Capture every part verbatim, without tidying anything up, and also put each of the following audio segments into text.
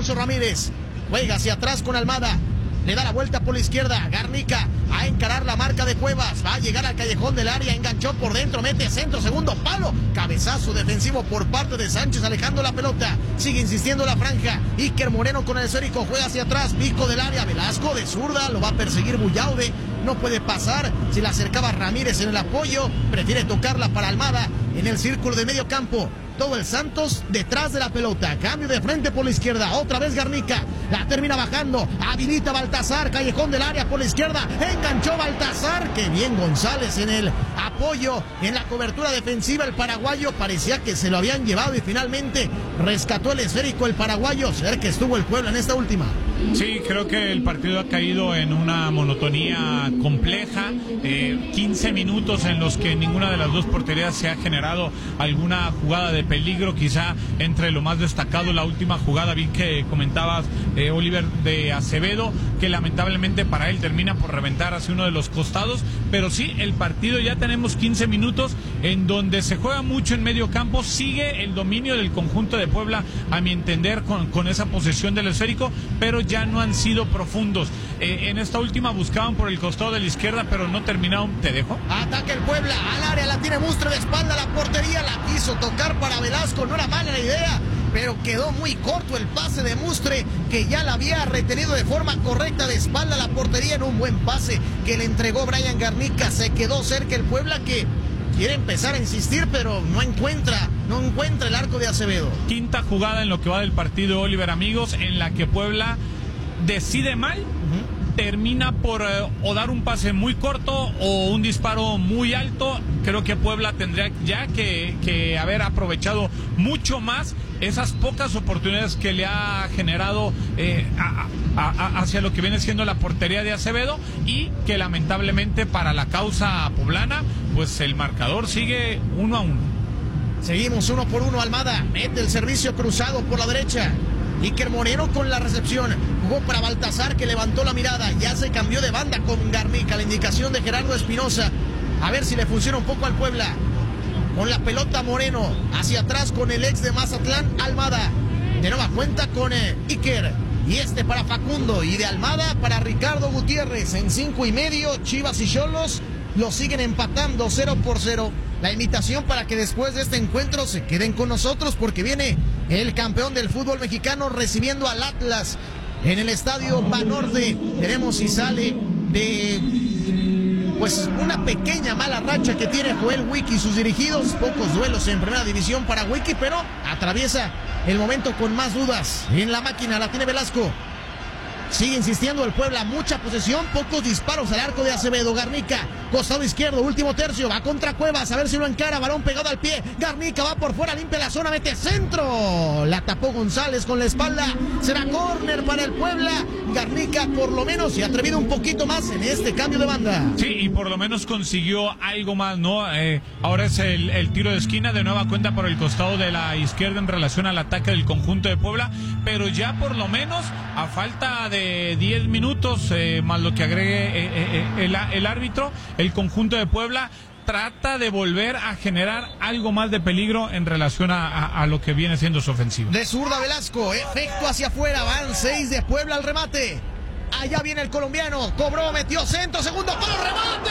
Alonso Ramírez. Juega hacia atrás con Almada. Le da la vuelta por la izquierda. Garnica a encarar la marca de Cuevas. Va a llegar al callejón del área. Enganchó por dentro. Mete centro. Segundo palo. Cabezazo defensivo por parte de Sánchez. Alejando la pelota. Sigue insistiendo la franja. Iker Moreno con el esférico. Juega hacia atrás. Pico del área. Velasco de zurda. Lo va a perseguir Bullaude. No puede pasar. Se le acercaba Ramírez en el apoyo. Prefiere tocarla para Almada. En el círculo de medio campo. Todo el Santos detrás de la pelota. Cambio de frente por la izquierda. Otra vez Garnica. La termina bajando. Habilita Baltazar. Callejón del área por la izquierda. Enganchó Baltazar. Qué bien González en el apoyo. En la cobertura defensiva el paraguayo. Parecía que se lo habían llevado y finalmente rescató el esférico el paraguayo. Cerca estuvo el Puebla en esta última. Sí, creo que el partido ha caído en una monotonía compleja. Eh, quince minutos en los que en ninguna de las dos porterías se ha generado alguna jugada de peligro. Quizá entre lo más destacado la última jugada, vi que comentabas, eh, Oliver, de Acevedo, que lamentablemente para él termina por reventar hacia uno de los costados. Pero sí, el partido ya tenemos quince minutos en donde se juega mucho en medio campo. Sigue el dominio del conjunto de Puebla, a mi entender, con, con esa posesión del esférico, pero ya no han sido profundos. Eh, en esta última buscaban por el costado de la izquierda, pero no terminaron. ¿Te dejo? Ataca el Puebla al área, la tiene Mustre de espalda a la portería, la quiso tocar para Velasco, no era mala la idea, pero quedó muy corto el pase de Mustre, que ya la había retenido de forma correcta de espalda a la portería en un buen pase que le entregó Brian Garnica. Se quedó cerca el Puebla, que quiere empezar a insistir, pero no encuentra, no encuentra el arco de Acevedo. Quinta jugada en lo que va del partido, Oliver, amigos, en la que Puebla decide mal, uh-huh. termina por eh, o dar un pase muy corto o un disparo muy alto. Creo que Puebla tendría ya que, que haber aprovechado mucho más esas pocas oportunidades que le ha generado eh, a, a, a, hacia lo que viene siendo la portería de Acevedo, y que lamentablemente para la causa poblana, pues el marcador sigue uno a uno. Seguimos uno por uno. Almada mete el servicio cruzado por la derecha. Iker Moreno con la recepción. Jugó para Baltazar, que levantó la mirada. Ya se cambió de banda con Garnica. La indicación de Gerardo Espinosa. A ver si le funciona un poco al Puebla. Con la pelota Moreno. Hacia atrás con el ex de Mazatlán, Almada. De nueva cuenta con eh, Iker. Y este para Facundo. Y de Almada para Ricardo Gutiérrez. En cinco y medio, Chivas y Xolos lo siguen empatando cero por cero. La invitación para que después de este encuentro se queden con nosotros, porque viene el campeón del fútbol mexicano recibiendo al Atlas en el estadio Banorte. Veremos si sale de pues una pequeña mala racha que tiene Joel Wiki y sus dirigidos. Pocos duelos en primera división para Wiki, pero atraviesa el momento con más dudas. En la máquina la tiene Velasco. Sigue insistiendo el Puebla, mucha posesión, pocos disparos al arco de Acevedo. Garnica, costado izquierdo, último tercio, va contra Cuevas, a ver si lo encara, balón pegado al pie. Garnica va por fuera, limpia la zona, mete centro. La tapó González con la espalda. Será córner para el Puebla. Garnica por lo menos se ha atrevido un poquito más en este cambio de banda. Sí, y por lo menos consiguió algo más, ¿no? Eh, ahora es el, el tiro de esquina, de nueva cuenta por el costado de la izquierda en relación al ataque del conjunto de Puebla, pero ya por lo menos a falta de diez minutos, eh, más lo que agregue eh, eh, el, el árbitro, el conjunto de Puebla trata de volver a generar algo más de peligro en relación a, a, a lo que viene siendo su ofensiva. De zurda Velasco, efecto hacia afuera, van seis de Puebla al remate. Allá viene el colombiano, cobró, metió centro, segundo palo, remate,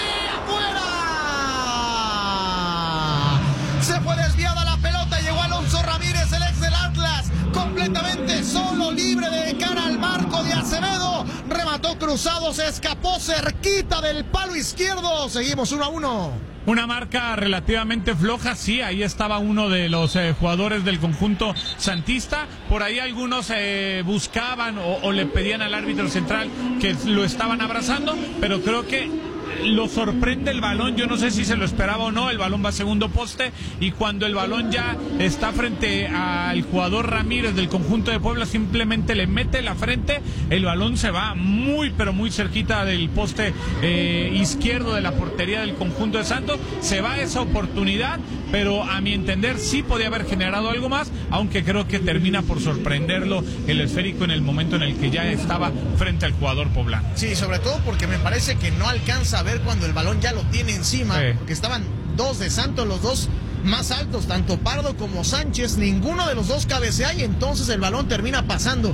afuera. Se fue desviada la pelota, llegó Alonso Ramírez, el ex del Atlas, completamente solo, libre de cara al marco de Acevedo. Remató cruzado, se escapó cerquita del palo izquierdo. Seguimos uno a uno. Una marca relativamente floja, sí, ahí estaba uno de los eh, jugadores del conjunto santista. Por ahí algunos eh, buscaban o, o le pedían al árbitro central que lo estaban abrazando, pero creo que lo sorprende el balón. Yo no sé si se lo esperaba o no. El balón va a segundo poste, y cuando el balón ya está frente al jugador Ramírez del conjunto de Puebla, simplemente le mete la frente. El balón se va muy pero muy cerquita del poste eh, izquierdo de la portería del conjunto de Santos. Se va esa oportunidad, pero a mi entender sí podía haber generado algo más, aunque creo que termina por sorprenderlo el esférico en el momento en el que ya estaba frente al jugador poblano. Sí, sobre todo porque me parece que no alcanza a ver cuando el balón ya lo tiene encima, sí. Porque estaban dos de Santos, los dos más altos, tanto Pardo como Sánchez, ninguno de los dos cabecea, y entonces el balón termina pasando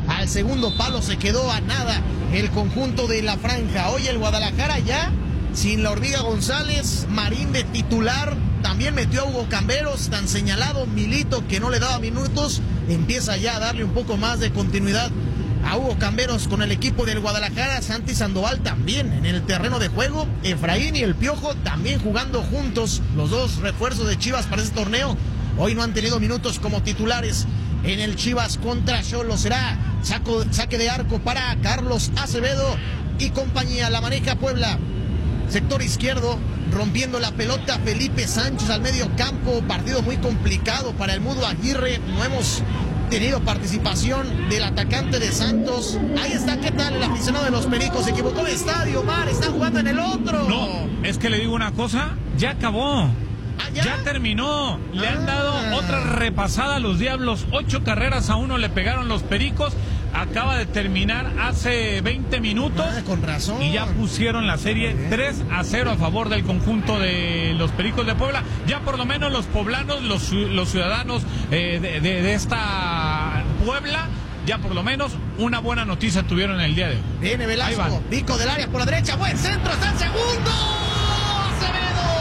Al segundo palo se quedó a nada el conjunto de la franja. Hoy el Guadalajara ya sin la Hormiga González, Marín de titular, también metió a Hugo Camberos, tan señalado Milito que no le daba minutos, empieza ya a darle un poco más de continuidad a Hugo Camberos con el equipo del Guadalajara. Santi Sandoval también en el terreno de juego, Efraín y el Piojo también jugando juntos, los dos refuerzos de Chivas para este torneo. Hoy no han tenido minutos como titulares en el Chivas contra Xolos. Será saco, saque de arco para Carlos Acevedo y compañía. La maneja Puebla. Sector izquierdo, rompiendo la pelota Felipe Sánchez al medio campo. Partido muy complicado para el Mudo Aguirre. No hemos tenido participación del atacante de Santos. Ahí está, ¿qué tal el aficionado de los Pericos? Se equivocó de estadio, Mar, están jugando en el otro. No, es que le digo una cosa, ya acabó. ¿Ah, ya? Ya terminó. Le Ah. han dado otra repasada a los Diablos. Ocho carreras a uno le pegaron los Pericos. Acaba de terminar hace veinte minutos. Ah, con razón. Y ya pusieron la serie tres a cero a favor del conjunto de los Pericos de Puebla. Ya por lo menos los poblanos, los, los ciudadanos eh, de, de, de esta Puebla, ya por lo menos una buena noticia tuvieron el día de hoy. Viene Ahí Velasco, van. pico del área por la derecha, buen centro, está el segundo. Acevedo.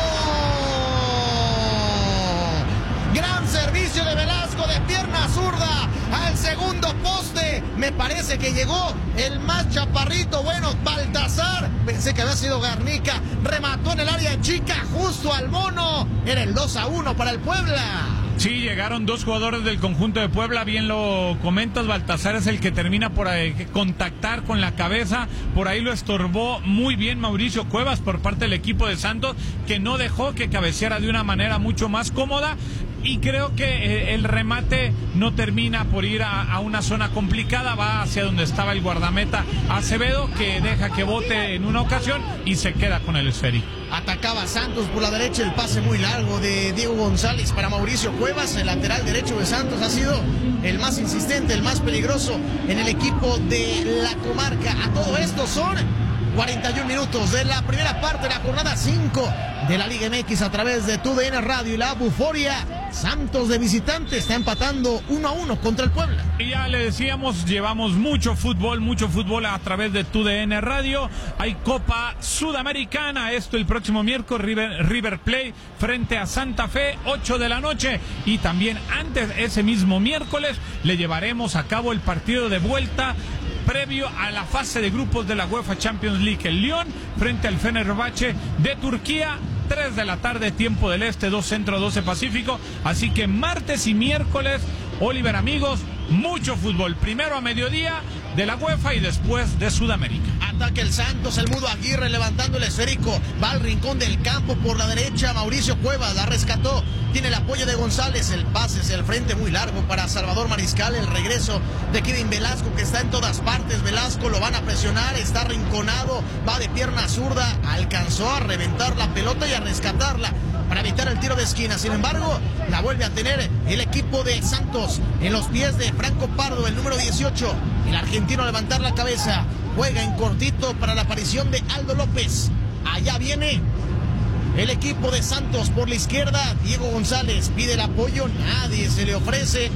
Gran servicio de Velasco de pierna zurda al segundo poste. Me parece que llegó el más chaparrito, bueno, Baltazar. Pensé que había sido Garnica. Remató en el área chica, justo al mono. Era el dos a uno para el Puebla. Sí, llegaron dos jugadores del conjunto de Puebla, bien lo comentas, Baltazar es el que termina por eh, contactar con la cabeza, por ahí lo estorbó muy bien Mauricio Cuevas por parte del equipo de Santos, que no dejó que cabeceara de una manera mucho más cómoda. Y creo que eh, el remate no termina por ir a, a una zona complicada, va hacia donde estaba el guardameta Acevedo, que deja que bote en una ocasión y se queda con el esférico. Atacaba Santos por la derecha, el pase muy largo de Diego González para Mauricio Cuevas. El lateral derecho de Santos ha sido el más insistente, el más peligroso en el equipo de la comarca. A todo esto son cuarenta y un minutos de la primera parte de la jornada cinco de la Liga M X a través de tu D N Radio y la Buforia. Santos de visitante está empatando uno a uno contra el Puebla. Y ya le decíamos, llevamos mucho fútbol, mucho fútbol a través de tu D N Radio. Hay Copa Sudamericana, esto el próximo miércoles, River, River Plate frente a Santa Fe, ocho de la noche. Y también antes, ese mismo miércoles, le llevaremos a cabo el partido de vuelta previo a la fase de grupos de la UEFA Champions League. El Lyon frente al Fenerbahce de Turquía, tres de la tarde, tiempo del este, dos centro, doce pacífico. Así que martes y miércoles, Oliver, amigos, mucho fútbol. Primero a mediodía de la UEFA y después de Sudamérica. Ataque el Santos, el Mudo Aguirre levantando el esférico. Va al rincón del campo por la derecha. Mauricio Cuevas la rescató. Tiene el apoyo de González. El pase hacia el frente muy largo para Salvador Mariscal. El regreso de Kevin Velasco, que está en todas partes. Velasco lo van a presionar. Está rinconado. Va de pierna zurda. Alcanzó a reventar la pelota y a rescatarla para evitar el tiro de esquina. Sin embargo, la vuelve a tener el equipo de Santos en los pies de Franco Pardo, el número dieciocho. El argentino a levantar la cabeza. Juega en cortito para la aparición de Aldo López. Allá viene el equipo de Santos por la izquierda. Diego González pide el apoyo. Nadie se le ofrece.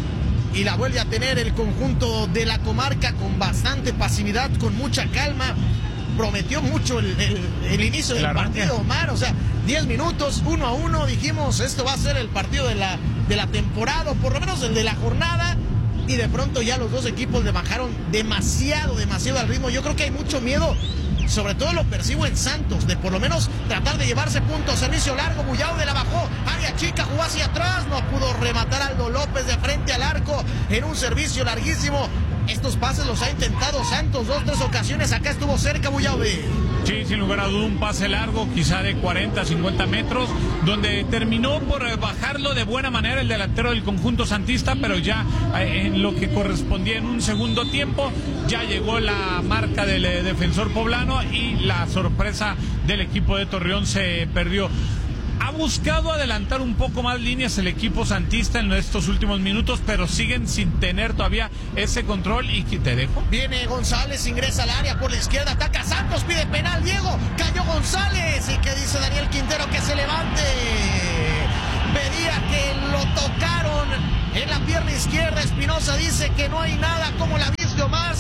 Y la vuelve a tener el conjunto de la comarca con bastante pasividad, con mucha calma. Prometió mucho el, el, el inicio del partido, Omar. O sea, diez minutos, uno a uno. Dijimos, esto va a ser el partido de la, de la temporada, o por lo menos el de la jornada. Y de pronto ya los dos equipos le bajaron demasiado, demasiado al ritmo. Yo creo que hay mucho miedo, sobre todo lo percibo en Santos, de por lo menos tratar de llevarse puntos. Servicio largo, Bullaude la bajó, área chica, jugó hacia atrás, no pudo rematar Aldo López de frente al arco en un servicio larguísimo. Estos pases los ha intentado Santos dos, tres ocasiones. Acá estuvo cerca Bullaude. Sí, sin lugar a duda, un pase largo, quizá de cuarenta, cincuenta metros, donde terminó por bajarlo de buena manera el delantero del conjunto santista, pero ya eh, en lo que correspondía en un segundo tiempo, ya llegó la marca del eh, defensor poblano y la sorpresa del equipo de Torreón se perdió. Ha buscado adelantar un poco más líneas el equipo santista en estos últimos minutos, pero siguen sin tener todavía ese control. Y te dejo. Viene González, ingresa al área por la izquierda, ataca Santos, pide penal, Diego, cayó González. ¿Y qué dice Daniel Quintero? Que se levante. Pedía que lo tocaron en la pierna izquierda. Espinosa dice que no hay nada como la misma.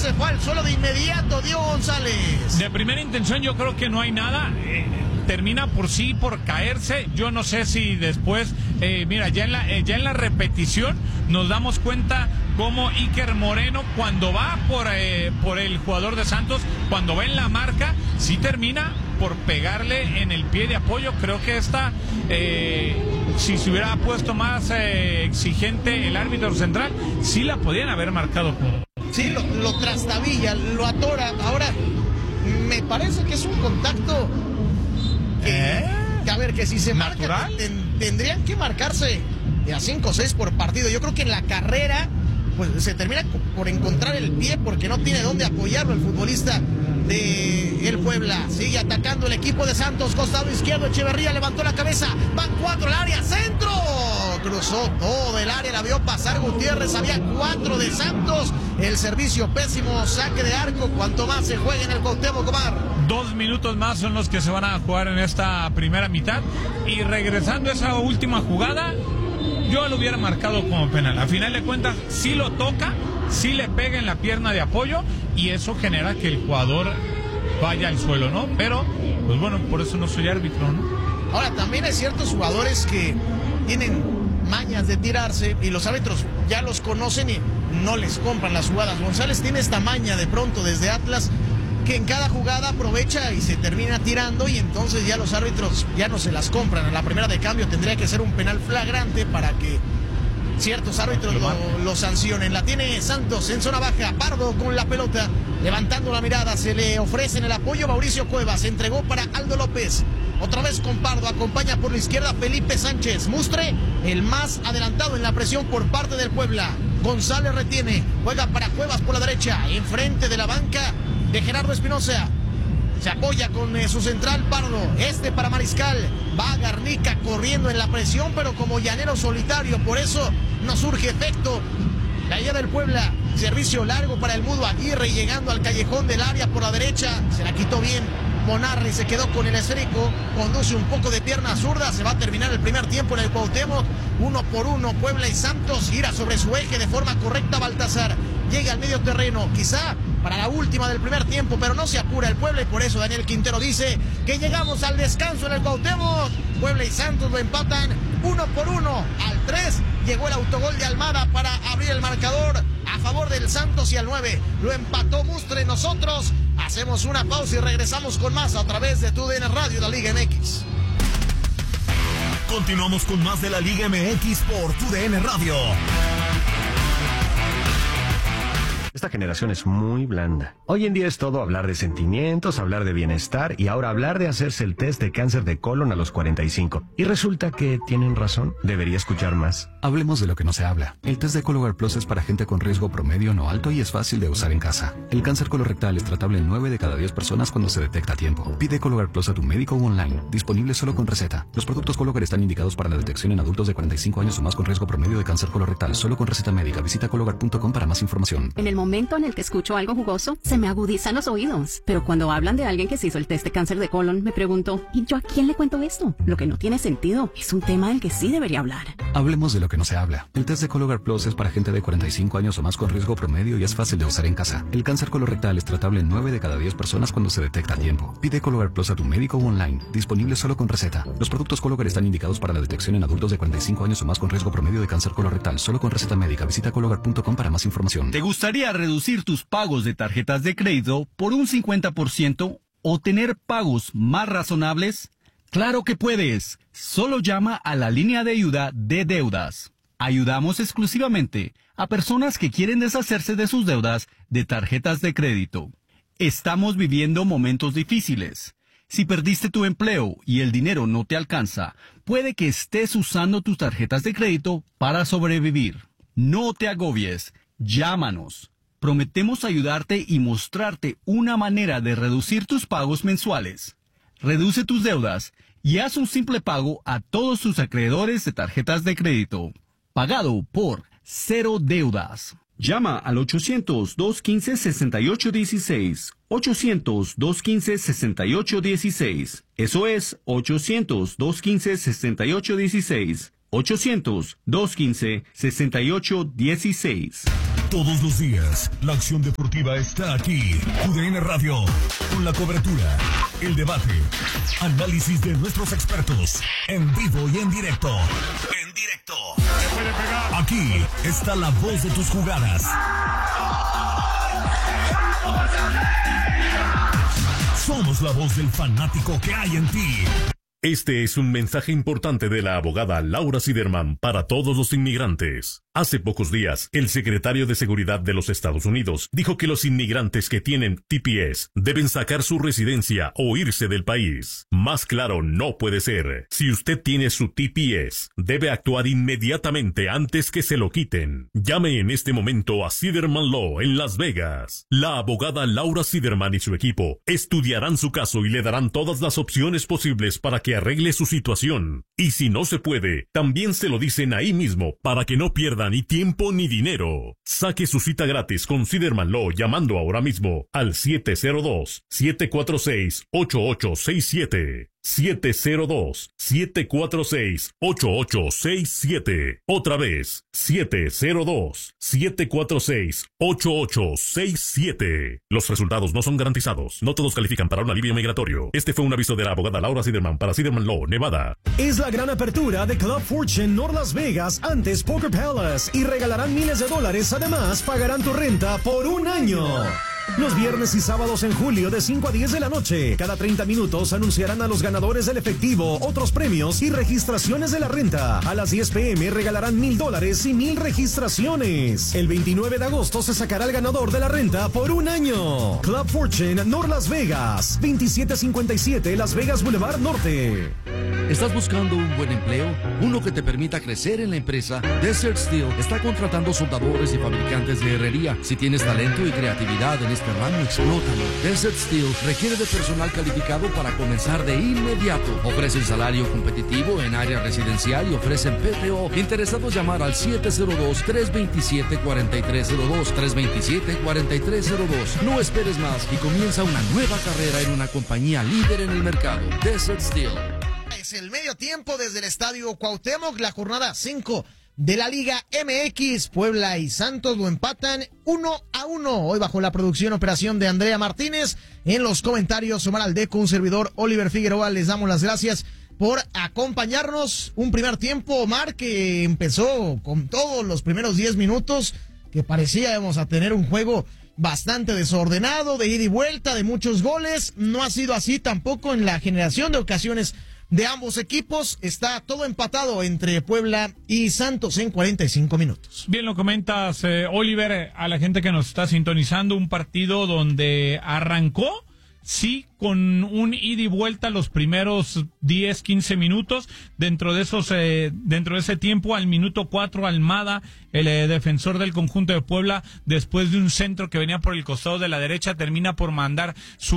se fue al suelo de inmediato Diego González. De primera intención yo creo que no hay nada. Eh, termina por sí, por caerse. Yo no sé si después, eh, mira, ya en, la, eh, ya en la repetición nos damos cuenta cómo Iker Moreno, cuando va por, eh, por el jugador de Santos, cuando va en la marca, sí termina por pegarle en el pie de apoyo. Creo que esta, eh, si se hubiera puesto más eh, exigente el árbitro central, sí la podían haber marcado. Sí, lo, lo trastabilla, lo atora. Ahora, me parece que es un contacto que, ¿Eh? que a ver, que si se ¿Natural? marca, ten, tendrían que marcarse a cinco o seis por partido. Yo creo que en la carrera pues se termina por encontrar el pie porque no tiene dónde apoyarlo el futbolista de el Puebla. Sigue atacando el equipo de Santos, costado izquierdo, Echeverría levantó la cabeza, van cuatro al área, centro, cruzó todo el área, la vio pasar Gutiérrez, había cuatro de Santos, el servicio pésimo, saque de arco, cuanto más se juega en el Cuauhtémoc, Omar. Dos minutos más son los que se van a jugar en esta primera mitad, y regresando a esa última jugada, yo lo hubiera marcado como penal. A final de cuentas, sí lo toca, sí le pega en la pierna de apoyo y eso genera que el jugador vaya al suelo, ¿no? Pero, pues bueno, por eso no soy árbitro, ¿no? Ahora, también hay ciertos jugadores que tienen mañas de tirarse y los árbitros ya los conocen y no les compran las jugadas. González tiene esta maña de pronto desde Atlas, que en cada jugada aprovecha y se termina tirando y entonces ya los árbitros ya no se las compran. A la primera de cambio tendría que ser un penal flagrante para que ciertos árbitros lo, lo sancionen. La tiene Santos en zona baja, Pardo con la pelota, levantando la mirada, se le ofrece en el apoyo Mauricio Cuevas, se entregó para Aldo López. Otra vez con Pardo, acompaña por la izquierda Felipe Sánchez. Mustre, el más adelantado en la presión por parte del Puebla. González retiene, juega para Cuevas por la derecha, enfrente de la banca de Gerardo Espinosa. Se apoya con eh, su central Pardo, este para Mariscal, va Garnica corriendo en la presión, pero como llanero solitario, por eso no surge efecto. La idea del Puebla, servicio largo para el Mudo Aguirre, llegando al callejón del área por la derecha, se la quitó bien Monarri, se quedó con el esférico, conduce un poco de pierna zurda, se va a terminar el primer tiempo en el Cuauhtémoc, uno por uno, Puebla y Santos, gira sobre su eje de forma correcta Baltazar, llega al medio terreno, quizá para la última del primer tiempo, pero no se apura el Puebla y por eso Daniel Quintero dice que llegamos al descanso en el Cuauhtémoc. Puebla y Santos lo empatan uno por uno. Al tres llegó el autogol de Almada para abrir el marcador a favor del Santos y al nueve lo empató Mustre. Nosotros hacemos una pausa y regresamos con más a través de tu D N Radio, la Liga M X. Continuamos con más de la Liga M X por tu D N Radio. Esta generación es muy blanda. Hoy en día es todo hablar de sentimientos, hablar de bienestar y ahora hablar de hacerse el test de cáncer de colon a los cuarenta y cinco. Y resulta que tienen razón. Debería escuchar más. Hablemos de lo que no se habla. El test de Cologuard Plus es para gente con riesgo promedio no alto y es fácil de usar en casa. El cáncer colorectal es tratable en nueve de cada diez personas cuando se detecta a tiempo. Pide Cologuard Plus a tu médico o online. Disponible solo con receta. Los productos Cologuard están indicados para la detección en adultos de cuarenta y cinco años o más con riesgo promedio de cáncer colorectal. Solo con receta médica. Visita cologuard punto com para más información. En el momento en el que escucho algo jugoso, se me agudizan los oídos. Pero cuando hablan de alguien que se hizo el test de cáncer de colon, me pregunto, ¿y yo a quién le cuento esto? Lo que no tiene sentido. Es un tema del que sí debería hablar. Hablemos de lo que no se habla. El test de Cologuard Plus es para gente de cuarenta y cinco años o más con riesgo promedio y es fácil de usar en casa. El cáncer colorectal es tratable en nueve de cada diez personas cuando se detecta a tiempo. Pide Cologuard Plus a tu médico o online. Disponible solo con receta. Los productos Cologuard están indicados para la detección en adultos de cuarenta y cinco años o más con riesgo promedio de cáncer colorectal. Solo con receta médica. Visita cologuard punto com para más información. ¿Te gustaría reducir tus pagos de tarjetas de crédito por un cincuenta por ciento o tener pagos más razonables? ¡Claro que puedes! Solo llama a la línea de ayuda de deudas. Ayudamos exclusivamente a personas que quieren deshacerse de sus deudas de tarjetas de crédito. Estamos viviendo momentos difíciles. Si perdiste tu empleo y el dinero no te alcanza, puede que estés usando tus tarjetas de crédito para sobrevivir. No te agobies. Llámanos. Prometemos ayudarte y mostrarte una manera de reducir tus pagos mensuales. Reduce tus deudas y haz un simple pago a todos tus acreedores de tarjetas de crédito. Pagado por Cero Deudas. Llama al ochocientos, dos quince, sesenta y ocho dieciséis. ochocientos, dos quince, sesenta y ocho dieciséis. Eso es ochocientos, dos quince, sesenta y ocho dieciséis. ochocientos, dos quince, sesenta y ocho dieciséis. Todos los días, la acción deportiva está aquí. U D N Radio, con la cobertura, el debate, análisis de nuestros expertos, en vivo y en directo. En directo. Aquí está la voz de tus jugadas. Somos la voz del fanático que hay en ti. Este es un mensaje importante de la abogada Laura Siderman para todos los inmigrantes. Hace pocos días, el secretario de Seguridad de los Estados Unidos dijo que los inmigrantes que tienen T P S deben sacar su residencia o irse del país. Más claro no puede ser. Si usted tiene su T P S, debe actuar inmediatamente antes que se lo quiten. Llame en este momento a Siderman Law en Las Vegas. La abogada Laura Siderman y su equipo estudiarán su caso y le darán todas las opciones posibles para que arregle su situación. Y si no se puede, también se lo dicen ahí mismo para que no pierda ni tiempo ni dinero. Saque su cita gratis con Siderman Law llamando ahora mismo al siete cero dos, siete cuatro seis, ocho ocho seis siete. siete cero dos, siete cuatro seis, ocho ocho seis siete. Otra vez, siete cero dos, siete cuatro seis, ocho ocho seis siete. Los resultados no son garantizados. No todos califican para un alivio migratorio. Este fue un aviso de la abogada Laura Siderman para Siderman Law, Nevada. Es la gran apertura de Club Fortune North Las Vegas antes Poker Palace y regalarán miles de dólares. Además, pagarán tu renta por un año. Los viernes y sábados en julio de cinco a diez de la noche, cada treinta minutos anunciarán a los ganadores del efectivo, otros premios y registraciones de la renta. A las diez pe eme regalarán mil dólares y mil registraciones. El veintinueve de agosto se sacará el ganador de la renta por un año. Club Fortune North Las Vegas, veintisiete cincuenta y siete Las Vegas Boulevard Norte. ¿Estás buscando un buen empleo? Uno que te permita crecer en la empresa. Desert Steel está contratando soldadores y fabricantes de herrería. Si tienes talento y creatividad en este ramo, explótalo. Desert Steel requiere de personal calificado para comenzar de inmediato. Ofrecen salario competitivo en área residencial y ofrecen P T O. Interesados, llamar al siete cero dos, tres dos siete, cuatro tres cero dos, tres dos siete, cuatro tres cero dos. No esperes más y comienza una nueva carrera en una compañía líder en el mercado. Desert Steel. Es el medio tiempo desde el Estadio Cuauhtémoc, la jornada cinco de la Liga M X. Puebla y Santos lo empatan uno a uno. Hoy bajo la producción operación de Andrea Martínez. En los comentarios, Omar Aldeco, un servidor, Oliver Figueroa. Les damos las gracias por acompañarnos. Un primer tiempo, Omar, que empezó con todos los primeros diez minutos, que parecíamos a tener un juego bastante desordenado, de ida y vuelta, de muchos goles. No ha sido así tampoco en la generación de ocasiones de ambos equipos. Está todo empatado entre Puebla y Santos en cuarenta y cinco minutos. Bien lo comentas, eh, Oliver, a la gente que nos está sintonizando, un partido donde arrancó, sí, con un ida y vuelta los primeros diez, quince minutos. Dentro de esos, eh, dentro de ese tiempo, al minuto cuatro, Almada, el eh, defensor del conjunto de Puebla, después de un centro que venía por el costado de la derecha, termina por mandar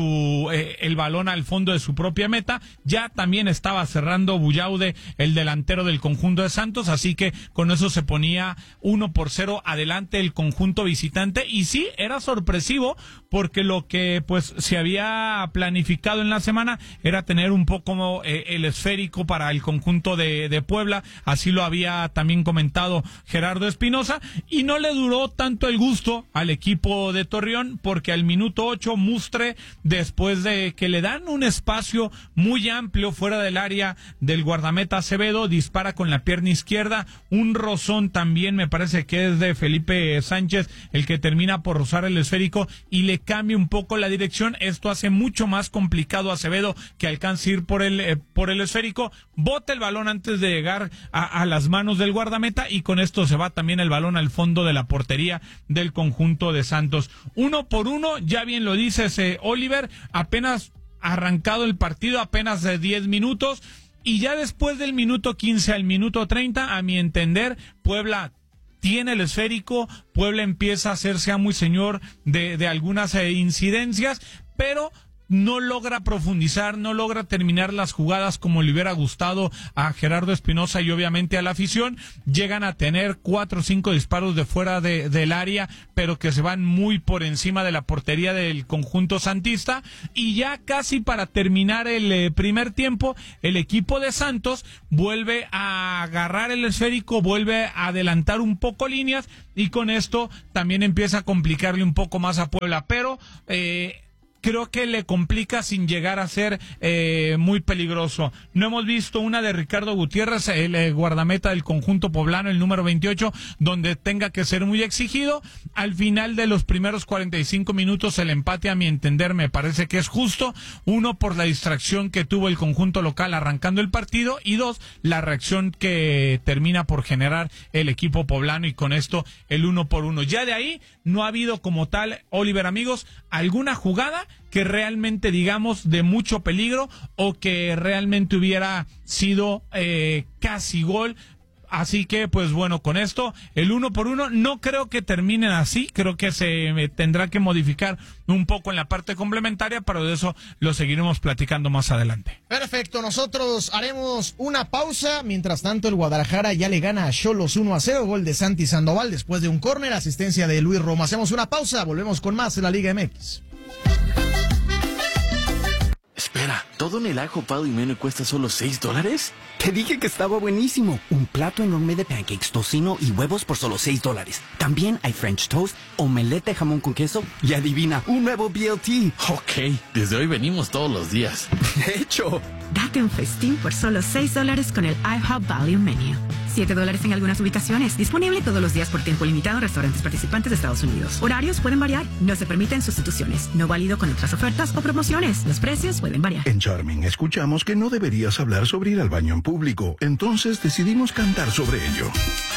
su eh, el balón al fondo de su propia meta. Ya también estaba cerrando Bullaude, el delantero del conjunto de Santos, así que con eso se ponía uno por cero adelante el conjunto visitante. Y sí, era sorpresivo, porque lo que pues se había planificado en la semana era tener un poco eh, el esférico para el conjunto de, de Puebla. Así lo había también comentado Gerardo Espinosa, y no le duró tanto el gusto al equipo de Torreón, porque al minuto ocho, Mustre, después de que le dan un espacio muy amplio fuera del área del guardameta Acevedo, dispara con la pierna izquierda, un rozón también, me parece que es de Felipe Sánchez, el que termina por rozar el esférico y le cambia un poco la dirección. Esto hace mucho más complicado a Acevedo que alcance a ir por el, eh, por el esférico, bota el balón antes de llegar a, a las manos del guardameta, y con esto se va también el balón al fondo de la portería del conjunto de Santos. Uno por uno, ya bien lo dices, eh, Oliver, apenas arrancado el partido, apenas de diez minutos, y ya después del minuto quince al minuto treinta, a mi entender, Puebla tiene el esférico, Puebla empieza a hacerse a muy señor de, de algunas eh, incidencias, pero no logra profundizar, no logra terminar las jugadas como le hubiera gustado a Gerardo Espinoza y obviamente a la afición. Llegan a tener cuatro o cinco disparos de fuera de, del área, pero que se van muy por encima de la portería del conjunto santista, y ya casi para terminar el eh, primer tiempo, el equipo de Santos vuelve a agarrar el esférico, vuelve a adelantar un poco líneas, y con esto también empieza a complicarle un poco más a Puebla, pero eh, creo que le complica sin llegar a ser eh, muy peligroso. No hemos visto una de Ricardo Gutiérrez, el eh, guardameta del conjunto poblano, el número veintiocho, donde tenga que ser muy exigido. Al final de los primeros cuarenta y cinco minutos, el empate, a mi entender, me parece que es justo. Uno, por la distracción que tuvo el conjunto local arrancando el partido, y dos, la reacción que termina por generar el equipo poblano, y con esto el uno por uno. Ya de ahí no ha habido como tal, Oliver, amigos, alguna jugada que realmente digamos de mucho peligro o que realmente hubiera sido eh, casi gol. Así que, pues bueno, con esto, el uno por uno, no creo que terminen así, creo que se eh, tendrá que modificar un poco en la parte complementaria, pero de eso lo seguiremos platicando más adelante. Perfecto, nosotros haremos una pausa. Mientras tanto, el Guadalajara ya le gana a Xolos uno a cero, gol de Santi Sandoval después de un córner, asistencia de Luis Romo. Hacemos una pausa, volvemos con más en la Liga M X. Espera, ¿todo en el Ajo Pal y Menú cuesta solo seis dólares? Te dije que estaba buenísimo. Un plato enorme de pancakes, tocino y huevos por solo seis dólares. También hay French toast, omelette de jamón con queso y adivina, un nuevo B L T. Ok, desde hoy venimos todos los días. De hecho, date un festín por solo seis dólares con el IHOP Value Menu. siete dólares en algunas ubicaciones. Disponible todos los días por tiempo limitado en restaurantes participantes de Estados Unidos. Horarios pueden variar. No se permiten sustituciones. No válido con otras ofertas o promociones. Los precios pueden variar. En Charming escuchamos que no deberías hablar sobre ir al baño en público. Entonces decidimos cantar sobre ello.